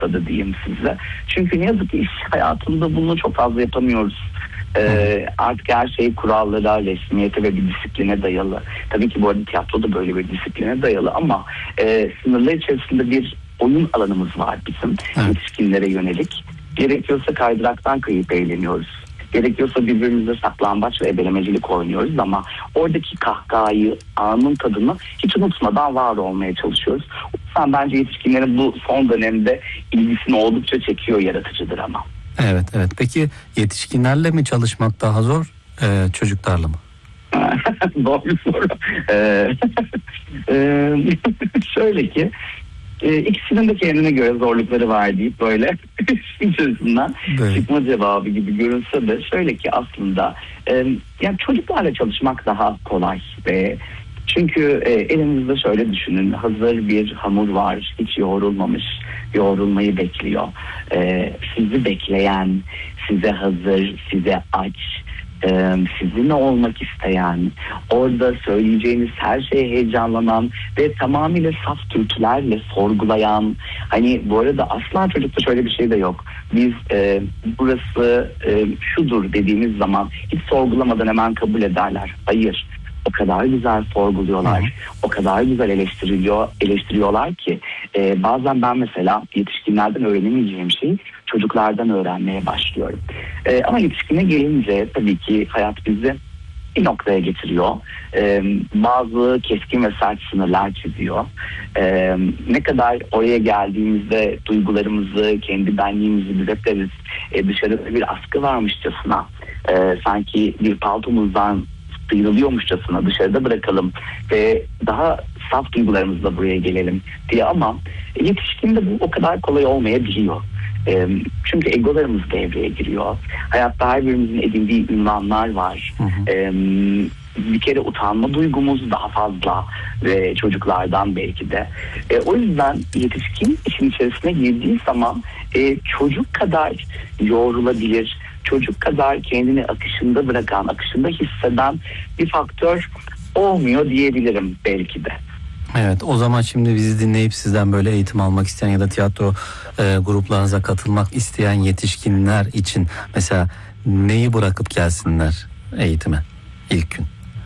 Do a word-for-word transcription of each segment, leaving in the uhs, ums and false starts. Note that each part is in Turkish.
noktada diyeyim size. Çünkü ne yazık ki iş hayatında bunu çok fazla yapamıyoruz. Ee, artık her şey kurallara, resmiyete ve bir disipline dayalı. Tabii ki bu arada tiyatro da böyle bir disipline dayalı ama e, sınırlar içerisinde bir oyun alanımız var bizim, evet. Yetişkinlere yönelik. Gerekiyorsa kaydıraktan kayıp eğleniyoruz. Gerekiyorsa birbirimize saklambaç ve ebelemecilik oynuyoruz ama oradaki kahkahayı, anın tadını hiç unutmadan var olmaya çalışıyoruz. O yüzden bence yetişkinlerin bu son dönemde ilgisini oldukça çekiyor, yaratıcıdır ama. Evet, evet. Peki yetişkinlerle mi çalışmak daha zor, e, çocuklarla mı? Doğru soru. Ee, e, şöyle ki, e, ikisinin de kendine göre zorlukları var deyip böyle içerisinden çıkma cevabı gibi görünse de şöyle ki aslında e, yani çocuklarla çalışmak daha kolay ve çünkü e, elinizde şöyle düşünün, hazır bir hamur var, hiç yoğrulmamış, yoğrulmayı bekliyor. E, sizi bekleyen, size hazır, size aç, e, sizinle olmak isteyen, orada söyleyeceğiniz her şeye heyecanlanan ve tamamıyla saf türkülerle sorgulayan, hani bu arada asla çocukta şöyle bir şey de yok. Biz e, burası e, şudur dediğimiz zaman hiç sorgulamadan hemen kabul ederler. Hayır. O kadar güzel sorguluyorlar, Hı. o kadar güzel eleştiriliyor, eleştiriyorlar ki e, bazen ben mesela yetişkinlerden öğrenemeyeceğim şeyi çocuklardan öğrenmeye başlıyorum. E, ama yetişkine gelince tabii ki hayat bizi bir noktaya getiriyor. E, bazı keskin ve sert sınırlar çiziyor. E, ne kadar oraya geldiğimizde duygularımızı, kendi benliğimizi biz hep deriz, e, dışarıda bir askı varmışçasına, e, sanki bir paltomuzdan sıyrılıyormuşçasına dışarıda bırakalım ve daha saf duygularımızla buraya gelelim diye ama yetişkinde bu o kadar kolay olmayabiliyor. E, çünkü egolarımız devreye giriyor. Hayatta her birimizin edindiği ünvanlar var. Hı hı. E, bir kere utanma duygumuz daha fazla ve çocuklardan belki de. E, o yüzden yetişkin işin içerisine girdiği zaman e, çocuk kadar yoğrulabilir, çocuk kadar kendini akışında bırakan, akışında hisseden bir faktör olmuyor diyebilirim belki de. Evet, o zaman şimdi bizi dinleyip sizden böyle eğitim almak isteyen ya da tiyatro e, gruplarınıza katılmak isteyen yetişkinler için mesela neyi bırakıp gelsinler eğitime ilk gün?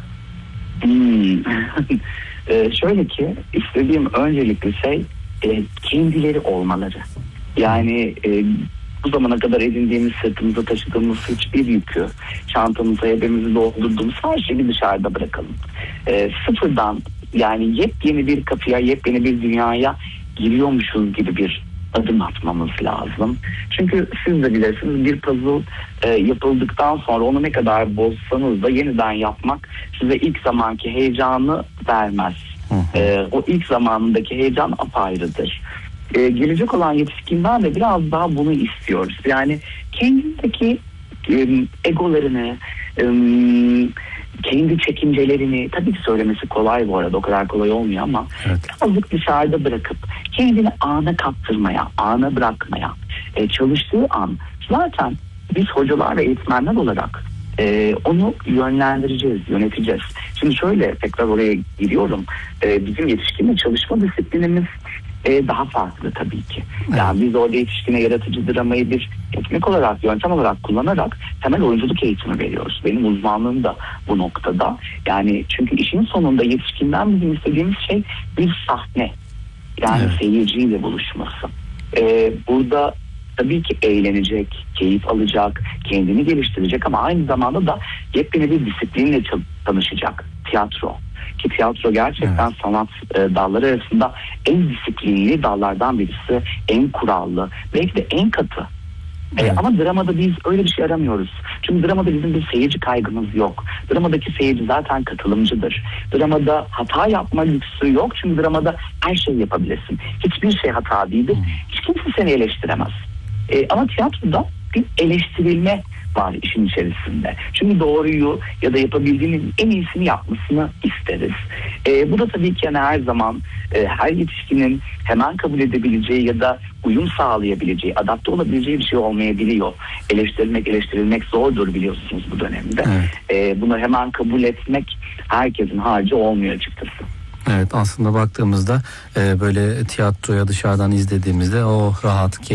Hmm. e, şöyle ki istediğim öncelikli şey e, kendileri olmaları. Yani e, bu zamana kadar edindiğimiz, sırtımıza taşıdığımız hiçbir yükü, çantamıza hepimizi doldurduğumuz her şeyi dışarıda bırakalım. E, sıfırdan yani yepyeni bir kapıya, yepyeni bir dünyaya giriyormuşuz gibi bir adım atmamız lazım. Çünkü siz de bilirsiniz bir puzzle e, yapıldıktan sonra onu ne kadar bozsanız da yeniden yapmak size ilk zamanki heyecanı vermez. E, o ilk zamanındaki heyecan apayrıdır. Ee, gelecek olan yetişkinler de biraz daha bunu istiyoruz. Yani kendindeki e, egolarını, e, kendi çekincelerini tabii ki söylemesi kolay bu arada, o kadar kolay olmuyor ama evet. Birazcık dışarıda bırakıp kendini ana kaptırmaya, ana bırakmaya e, çalıştığı an zaten biz hocalar ve eğitmenler olarak e, onu yönlendireceğiz, yöneteceğiz. Şimdi şöyle tekrar oraya giriyorum. E, bizim yetişkinle çalışma disiplinimiz Ee, daha farklı tabii ki. Yani biz orada yetişkine yaratıcı dramayı bir teknik olarak, yöntem olarak kullanarak temel oyunculuk eğitimi veriyoruz. Benim uzmanlığım da bu noktada. Yani çünkü işin sonunda yetişkinden bizim istediğimiz şey bir sahne. Yani evet. Seyirciyle buluşması. Ee, burada tabii ki eğlenecek, keyif alacak, kendini geliştirecek ama aynı zamanda da yepyeni bir disiplinle tanışacak. Tiyatro. Ki tiyatro gerçekten evet. sanat e, dalları arasında en disiplinli dallardan birisi, en kurallı, belki de en katı. Evet. E, ama dramada biz öyle bir şey aramıyoruz. Çünkü dramada bizim bir seyirci kaygımız yok. Dramadaki seyirci zaten katılımcıdır. Dramada hata yapma lüksü yok. Çünkü dramada her şeyi yapabilirsin. Hiçbir şey hata değildir. Hiç kimse seni eleştiremez. E, ama tiyatroda bir eleştirilme var işin içerisinde. Çünkü doğruyu ya da yapabildiğinin en iyisini yapmasını isteriz. E, bu da tabii ki yani her zaman e, her yetişkinin hemen kabul edebileceği ya da uyum sağlayabileceği, adapte olabileceği bir şey olmayabiliyor. Eleştirilmek, eleştirilmek zordur biliyorsunuz bu dönemde. Evet. E, bunu hemen kabul etmek herkesin harcı olmuyor açıkçası. Evet, aslında baktığımızda e, böyle tiyatroya dışarıdan izlediğimizde o rahat,